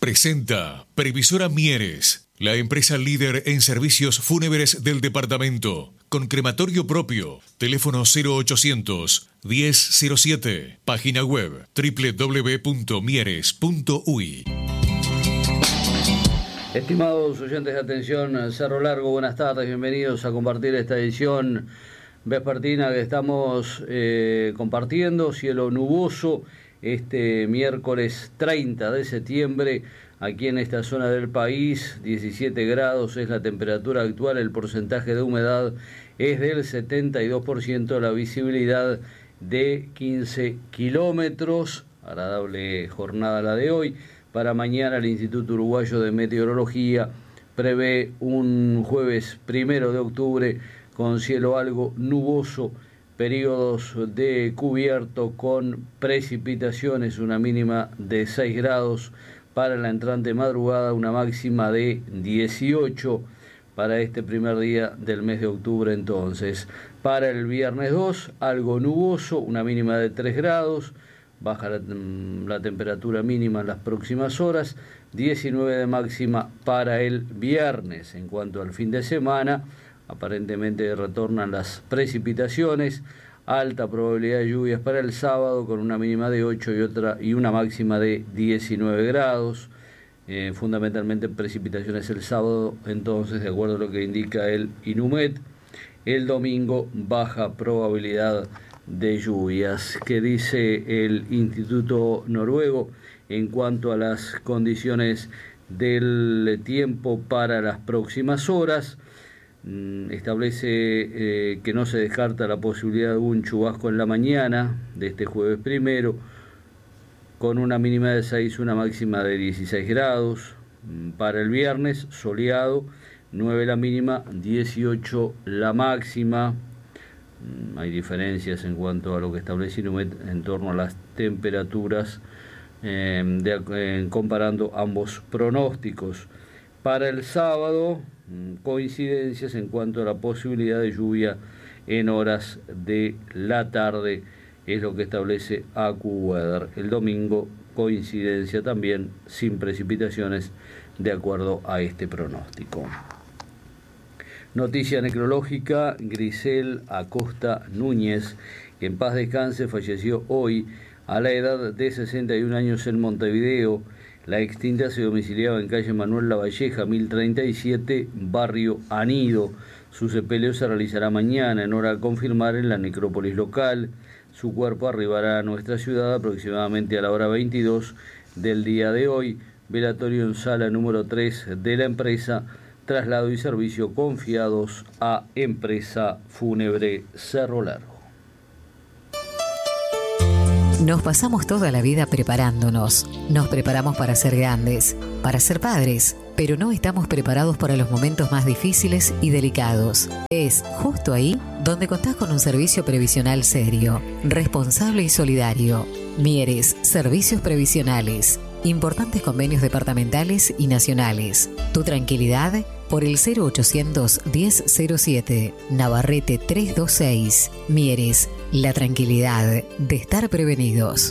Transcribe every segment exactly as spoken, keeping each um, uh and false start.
presenta Previsora Mieres, la empresa líder en servicios fúnebres del departamento, con crematorio propio. Teléfono cero ochocientos, diez cero siete. Página web doble u doble u doble u punto mieres punto u y. Estimados oyentes de atención, Cerro Largo, buenas tardes, bienvenidos a compartir esta edición vespertina que estamos eh, compartiendo. Cielo nuboso este miércoles treinta de septiembre, aquí en esta zona del país, diecisiete grados es la temperatura actual, el porcentaje de humedad es del setenta y dos por ciento, la visibilidad de quince kilómetros, agradable jornada la de hoy. Para mañana el Instituto Uruguayo de Meteorología prevé un jueves primero de octubre con cielo algo nuboso, periodos de cubierto con precipitaciones, una mínima de seis grados para la entrante madrugada, una máxima de dieciocho para este primer día del mes de octubre. Entonces, para el viernes dos, algo nuboso, una mínima de tres grados, baja la, la temperatura mínima en las próximas horas, diecinueve de máxima para el viernes. En cuanto al fin de semana, aparentemente retornan las precipitaciones, alta probabilidad de lluvias para el sábado con una mínima de ocho y otra y una máxima de diecinueve grados, eh, fundamentalmente precipitaciones el sábado, entonces de acuerdo a lo que indica el INUMET. El domingo baja probabilidad de lluvias. ¿Qué dice el Instituto Noruego en cuanto a las condiciones del tiempo para las próximas horas? Establece eh, que no se descarta la posibilidad de un chubasco en la mañana de este jueves primero, con una mínima de seis, una máxima de dieciséis grados. Para el viernes, soleado, nueve la mínima, dieciocho la máxima. Hay diferencias en cuanto a lo que establece INUMET en torno a las temperaturas, eh, de, eh, comparando ambos pronósticos. Para el sábado, coincidencias en cuanto a la posibilidad de lluvia en horas de la tarde, es lo que establece AccuWeather. El domingo, coincidencia también, sin precipitaciones, de acuerdo a este pronóstico. Noticia necrológica: Grisel Acosta Núñez, que en paz descanse, falleció hoy a la edad de sesenta y un años en Montevideo. La extinta se domiciliaba en calle Manuel Lavalleja, mil treinta y siete, barrio Anido. Su sepelio se realizará mañana, en hora a confirmar, en la necrópolis local. Su cuerpo arribará a nuestra ciudad aproximadamente a la hora veintidós del día de hoy. Velatorio en sala número tres de la empresa. Traslado y servicio confiados a Empresa Fúnebre Cerro Largo. Nos pasamos toda la vida preparándonos. Nos preparamos para ser grandes, para ser padres, pero no estamos preparados para los momentos más difíciles y delicados. Es justo ahí donde contás con un servicio previsional serio, responsable y solidario. Mieres, Servicios Previsionales. Importantes convenios departamentales y nacionales. Tu tranquilidad por el cero ochocientos, diez cero siete, Navarrete trescientos veintiséis. Mieres, la tranquilidad de estar prevenidos.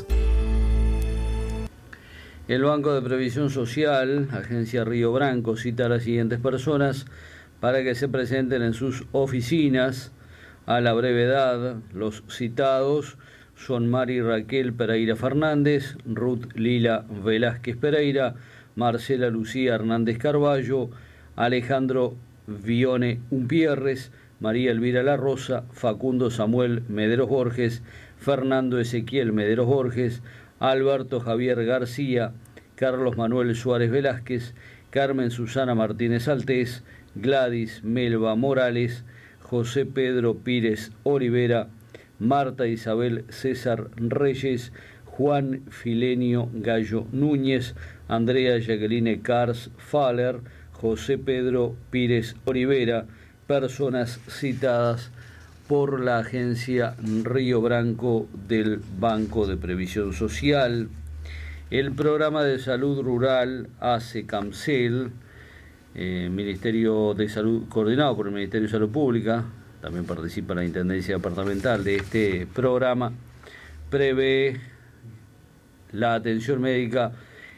El Banco de Previsión Social, Agencia Río Branco, cita a las siguientes personas para que se presenten en sus oficinas a la brevedad. Los citados son Mari Raquel Pereira Fernández, Ruth Lila Velázquez Pereira, Marcela Lucía Hernández Carballo, Alejandro Vione Umpierres, María Elvira La Rosa, Facundo Samuel Mederos Borges, Fernando Ezequiel Mederos Borges, Alberto Javier García, Carlos Manuel Suárez Velázquez, Carmen Susana Martínez Altés, Gladys Melba Morales, José Pedro Pírez Olivera, Marta Isabel César Reyes, Juan Filenio Gallo Núñez, Andrea Jacqueline Cars Faller, José Pedro Pírez Olivera, personas citadas por la Agencia Río Branco del Banco de Previsión Social. El Programa de Salud Rural ACECAMSEL, eh, Ministerio de Salud, coordinado por el Ministerio de Salud Pública, también participa la Intendencia Departamental de este programa, prevé la atención médica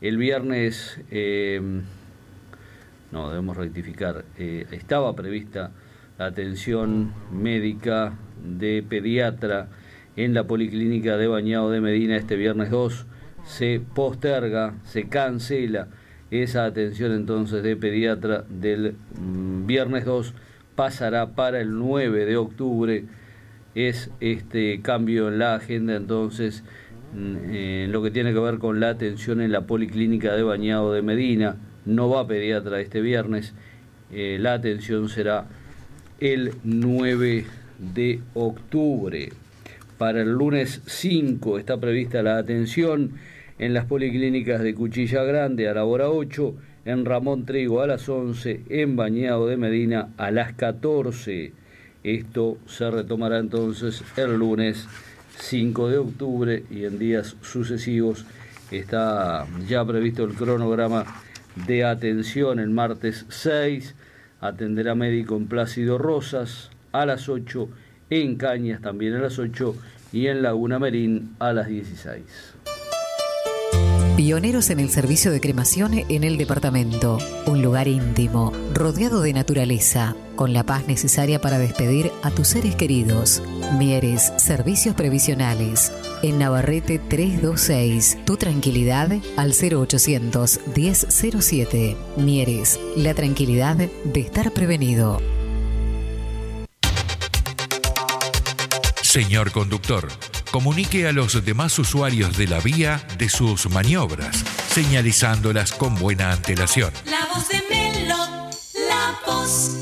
El viernes, eh, no, debemos rectificar, eh, estaba prevista la atención médica de pediatra en la Policlínica de Bañado de Medina este viernes dos. Se posterga, se cancela esa atención entonces de pediatra del mm, viernes dos, pasará para el nueve de octubre. Es este cambio en la agenda entonces en eh, lo que tiene que ver con la atención en la Policlínica de Bañado de Medina. No va pediatra este viernes, eh, la atención será el nueve de octubre. Para el lunes cinco está prevista la atención en las policlínicas de Cuchilla Grande a la hora ocho, en Ramón Trigo a las once, en Bañado de Medina a las catorce. Esto se retomará entonces el lunes cinco de octubre y en días sucesivos está ya previsto el cronograma de atención. El martes seis atenderá médico en Plácido Rosas a las ocho, en Cañas también a las ocho y en Laguna Merín a las dieciséis. Pioneros en el servicio de cremación en el departamento. Un lugar íntimo, rodeado de naturaleza, con la paz necesaria para despedir a tus seres queridos. Mieres, servicios previsionales. En Navarrete trescientos veintiséis. Tu tranquilidad al cero ochocientos diez cero siete. Mieres, la tranquilidad de estar prevenido. Señor conductor, comunique a los demás usuarios de la vía de sus maniobras, señalizándolas con buena antelación. La voz de Melo, la voz.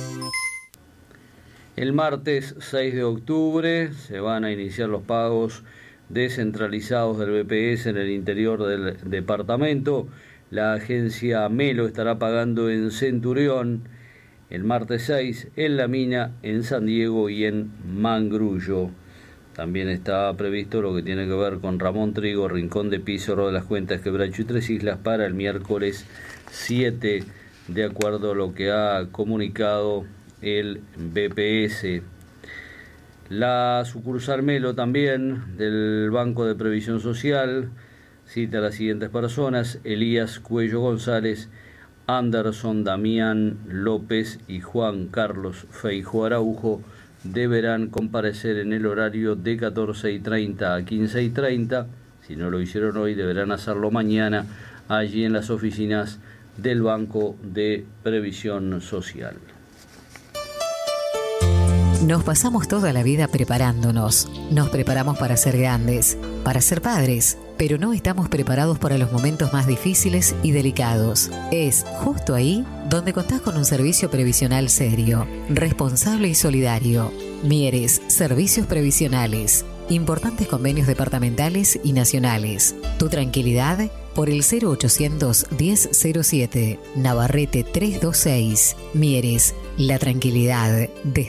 El martes seis de octubre se van a iniciar los pagos descentralizados del B P S en el interior del departamento. La agencia Melo estará pagando en Centurión el martes seis, en La Mina, en San Diego y en Mangrullo. También está previsto lo que tiene que ver con Ramón Trigo, Rincón de Pizarro de las Cuentas, Quebracho y Tres Islas para el miércoles siete, de acuerdo a lo que ha comunicado el B P S. La sucursal Melo también del Banco de Previsión Social cita a las siguientes personas: Elías Cuello González, Anderson Damián López y Juan Carlos Feijo Araujo. Deberán comparecer en el horario de catorce y treinta a quince y treinta. Si no lo hicieron hoy, deberán hacerlo mañana allí en las oficinas del Banco de Previsión Social. Nos pasamos toda la vida preparándonos. Nos preparamos para ser grandes, para ser padres, pero no estamos preparados para los momentos más difíciles y delicados. Es justo ahí donde contás con un servicio previsional serio, responsable y solidario. Mieres, servicios previsionales. Importantes convenios departamentales y nacionales. Tu tranquilidad por el cero ochocientos diez cero siete. Navarrete trescientos veintiséis. Mieres, la tranquilidad de